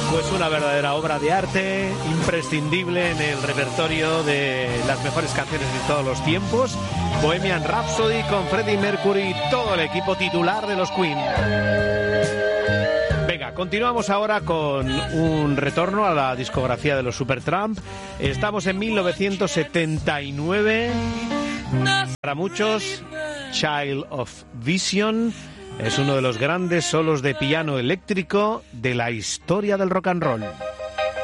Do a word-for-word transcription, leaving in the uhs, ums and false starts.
Pues una verdadera obra de arte, imprescindible en el repertorio de las mejores canciones de todos los tiempos. Bohemian Rhapsody con Freddie Mercury y todo el equipo titular de los Queen. Venga, continuamos ahora con un retorno a la discografía de los Supertramp. Estamos en mil novecientos setenta y nueve. Para muchos, Child of Vision es uno de los grandes solos de piano eléctrico de la historia del rock and roll.